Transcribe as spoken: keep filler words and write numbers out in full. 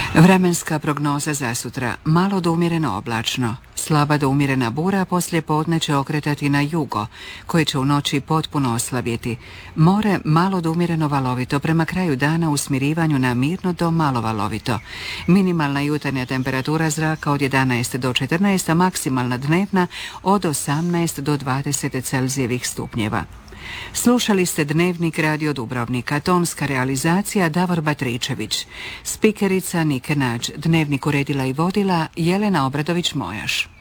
Vremenska prognoza za sutra. Malo do umjereno oblačno. Slaba do umjerena bura poslije podne će okretati na jugo, koje će u noći potpuno oslabjeti. More malo do umjereno valovito, prema kraju dana u smirivanju na mirno do malo valovito. Minimalna jutarnja temperatura zraka od jedanaest do četrnaest, a maksimalna dnevna od osamnaest do dvadeset Celzijevih stupnjeva. Slušali ste Dnevnik Radio Dubrovnika, tonska realizacija Davor Batričević, spikerica Nike Nađ, Dnevnik uredila i vodila Jelena Obradović-Mojaš.